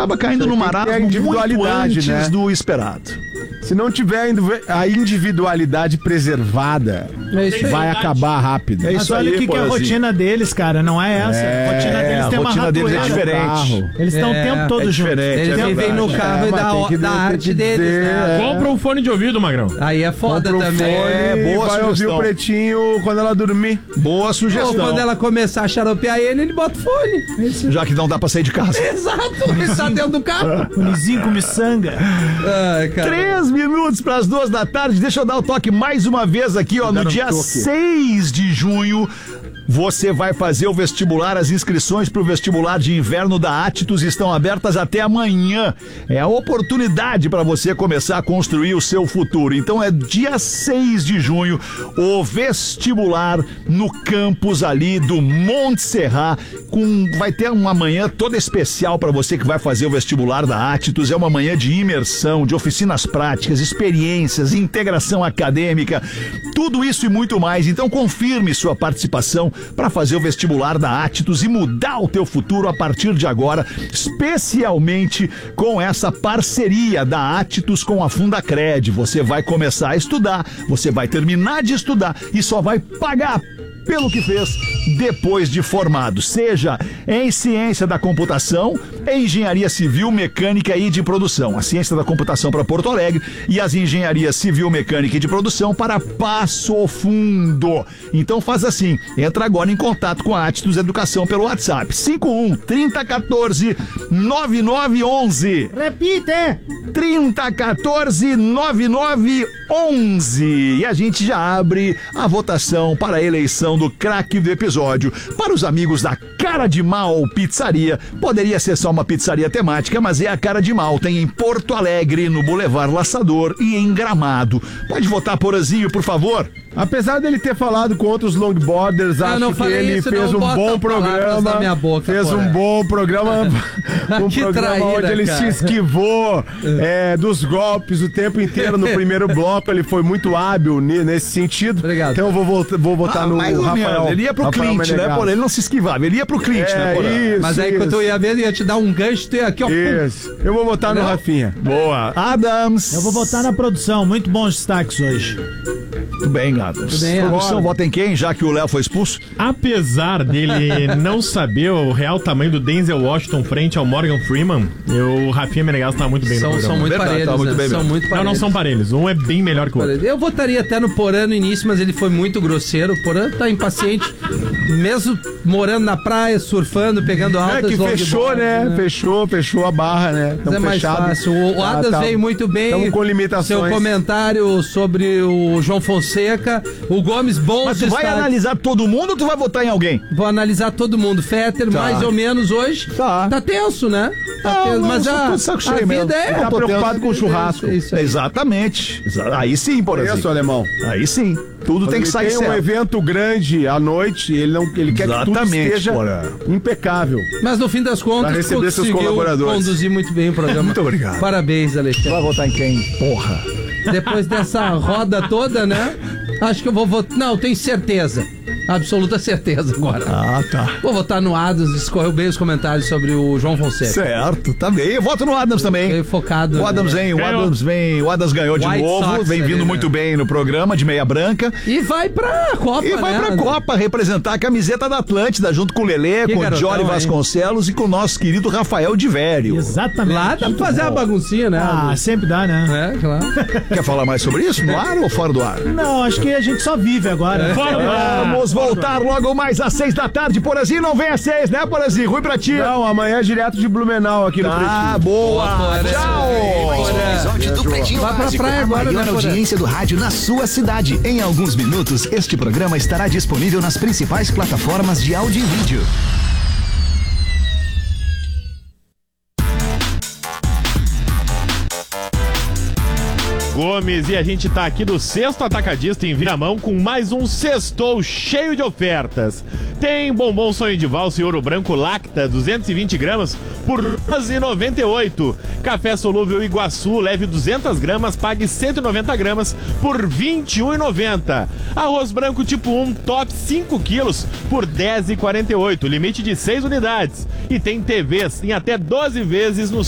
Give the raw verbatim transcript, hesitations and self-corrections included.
acaba caindo no marasmo muito antes, né, do esperado. Se não tiver a individualidade preservada, é vai acabar rápido. É isso. Mas olha o que, que é a rotina deles, cara. Não é essa. É, a rotina deles tem a uma rotina deles é diferente. Eles estão é, o tempo todo é juntos. Eles é vivem no carro é, e da, que, da arte deles, né? É. Compra um fone de ouvido, Magrão. Aí é foda Compra um também. Fone, é, boa vai sugestão. ouvir o Pretinho quando ela dormir. Boa sugestão. Ou quando ela começar a xaropear ele, ele bota o fone. Esse... Já que não dá pra sair de casa. Exato, ele tá dentro do carro. O Nizinho com miçanga. Ai, cara. Três minutos pras duas da tarde. Deixa eu dar o toque mais uma vez aqui, ó. No dia seis de junho, você vai fazer o vestibular. As inscrições para o vestibular de inverno da Attitus estão abertas até amanhã. É a oportunidade para você começar a construir o seu futuro. Então é dia seis de junho, o vestibular no campus ali do Monte Serra. Com, vai ter uma manhã toda especial para você que vai fazer o vestibular da Attitus. É uma manhã de imersão, de oficinas práticas, experiências, integração acadêmica, tudo isso e muito mais. Então confirme sua participação para fazer o vestibular da Attitus e mudar o teu futuro a partir de agora, especialmente com essa parceria da Attitus com a Fundacred. Você vai começar a estudar, você vai terminar de estudar e só vai pagar pelo que fez depois de formado, seja em ciência da computação, em engenharia civil, mecânica e de produção. A ciência da computação para Porto Alegre e as engenharias civil, mecânica e de produção para Passo Fundo. Então faz assim, entra agora em contato com a Attitus Educação pelo WhatsApp cinco um, trinta, quatorze, nove nove onze. Repite! trinta, quatorze, nove nove onze. E a gente já abre a votação para a eleição do craque do episódio. Para os amigos da Cara de Mal Pizzaria, poderia ser só uma pizzaria temática, mas é a Cara de Mal. Tem em Porto Alegre, no Boulevard Laçador e em Gramado. Pode votar, Porazinho, por favor? Apesar dele ter falado com outros longboarders, eu acho que ele isso, fez um bom programa. Minha boca, fez porra. um bom programa. Um que programa traíra, onde ele cara. se esquivou é, dos golpes o tempo inteiro no primeiro bloco. Ele foi muito hábil nesse sentido. Obrigado. Então eu vou, voltar, vou votar ah, no Rafael. Menos. Ele ia pro Rafael Clint, Menegasso. né, Porã? Ele não se esquivava, ele ia pro Clint, é, né, Porã? Isso, Mas aí isso. quando eu ia ver, ia te dar um gancho, tu ia aqui, ó. Isso. Eu vou votar no Rafinha. Boa. Adams. Eu vou votar na produção. Muito bons destaques hoje. Muito bem, Adams. Tudo bem, produção agora. vota em quem, já que o Léo foi expulso? Apesar dele não saber o real tamanho do Denzel Washington frente ao Morgan Freeman, eu, o Rafinha Menegasso tá muito bem São, no programa. são muito Verdade, parelhos, tá muito né? bem São mesmo. muito Não, parelhos. não são parelhos. Um é bem melhor que o outro. Eu votaria até no Porã no início, mas ele foi muito grosseiro. O Porã tá impaciente, mesmo morando na praia, surfando, pegando É altas que fechou, né? né? Fechou, fechou a barra, né? Mas é mais fechado. fácil. O, o Ah, Adams tá. veio muito bem. Tamo com limitações. Seu comentário sobre o João Fonseca. O Gomes, bons Mas tu vai destaques. analisar todo mundo ou tu vai votar em alguém? Vou analisar todo mundo. Fetter, Tá. mais ou menos hoje. Tá. Tá tenso, né? Tá Não, tenso. não, Mas eu a, tô de saco a cheio mesmo. vida é... Tá tô preocupado tendo- com o churrasco. É isso aí. Exatamente. Exa- Aí sim, Porazinho. Isso, alemão. Aí sim. Tudo tem Ele que sair tem um certo. evento grande à noite, ele não ele quer que tudo Exatamente, esteja Porã. impecável. Mas no fim das contas, Pra receber seus conseguiu colaboradores. conduzir muito bem o programa. Muito obrigado. Parabéns, Tu Alexandre. vai votar em quem? Porra. Depois dessa roda toda, né? Acho que eu vou votar. Não, tenho certeza. Absoluta certeza agora. Ah, tá. Vou votar no Adams, escorreu bem os comentários sobre o João Fonseca. Certo, tá bem. Eu voto no Adams também. Fiquei focado. O Adams vem, o Ganhou. Adams vem, o Adams ganhou de White novo, Sox vem ali, vindo né? muito bem no programa de meia branca. E vai pra Copa, E vai né? pra Copa representar a camiseta da Atlântida, junto com o Lelê, Que com o garotão, Jory hein? Vasconcelos e com o nosso querido Rafael de Vério. Exatamente. Lá dá pra fazer uma baguncinha, né? Ah, sempre dá, né? É, claro. Quer falar mais sobre isso? No ar ou fora do ar? Não, acho que a gente só vive agora. Vamos voltar logo mais às seis da tarde. Porazinho não vem às seis, né, Porazinho? Ruim pra ti. Não, amanhã é direto de Blumenau aqui no Ah, Pretinho. boa. Porã. Tchau. Mais um episódio do Pretinho Vai pra Básico, praia a agora, maior né, Porã? audiência do rádio na sua cidade. Em alguns minutos, este programa estará disponível nas principais plataformas de áudio e vídeo. Gomes, e a gente tá aqui do Sexto Atacadista em Viramão com mais um sextou cheio de ofertas. Tem bombom sonho de valsa e ouro branco Lacta, duzentos e vinte gramas por doze reais e noventa e oito centavos. Café solúvel Iguaçu, leve duzentas gramas, pague cento e noventa gramas por vinte e um reais e noventa centavos. Arroz branco tipo um, top cinco quilos por dez reais e quarenta e oito centavos, limite de seis unidades. E tem T Vs em até doze vezes no